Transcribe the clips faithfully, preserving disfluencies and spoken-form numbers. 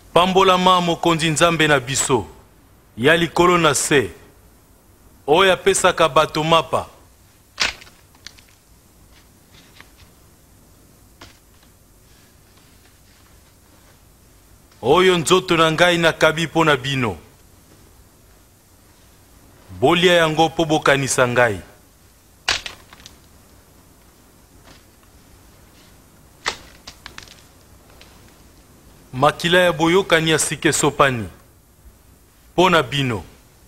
Pambolama mokonzi nzambe na biso ya likolo na se oyo apesaka bato mapa. Oyo nzoto na ngai nakabi mpo na bino. Bolia yango po bokanisa ngai. Makila ya boyokani ya sike sopani mpo na bino.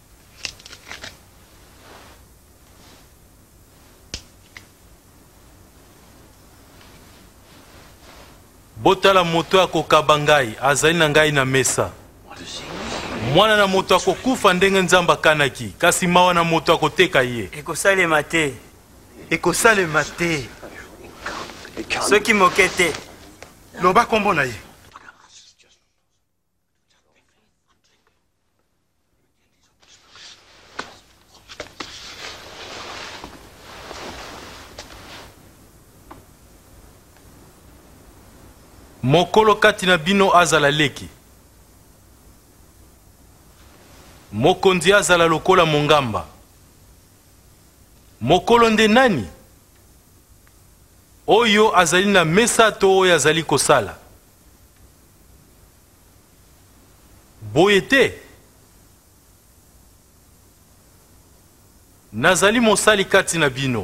Botala moto akokaba ngai azali na ngai na mesa. Mwana na moto akokufa ndenge nzamba kanaki, kasi mawa na moto akoteka ye. Ekosalema te. Ekosalema te. Soki moke te. Loba kombo na ye. Mokolo kati na bino azala leki. Mokonzi azala lokola mongamba. Mokolo nde nani? Oyo azali na mesa to oyo azali kosala. Boye te. Nazali mosali kati na bino.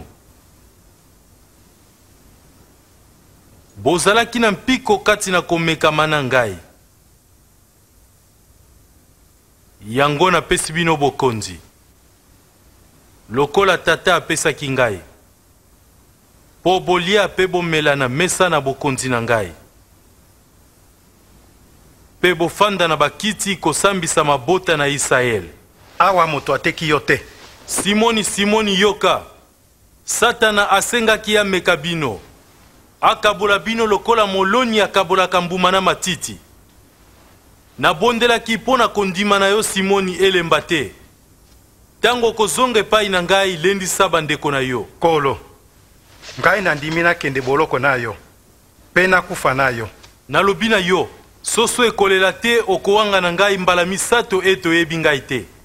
Bozalaki na mpiko kati na komekama na ngai. Yango napesi bino bokonzi. Lokola tata apesaki ngai. Po bolia pe bomela na mesa na bokonzi na ngai. Pe bofanda na bakiti kosambisa mabota na Israel. Awa moto ateki yo te. Simoni, Simoni yoka. Satana asengaki ya meka bino. Akabola bino lokola moloni akabola kambuma na matiti. Nabondelaki mpo na kondima na yo Simoni elemba te. Tango kozonga epai na ngai lendisa bandeko na yo. Kolo, ngai nandimi nakende boloko na yo, pe nakufa na yo. Nalobi na yo, soso ekolela te okowanga na ngai mbala misato eto yebi ngai te.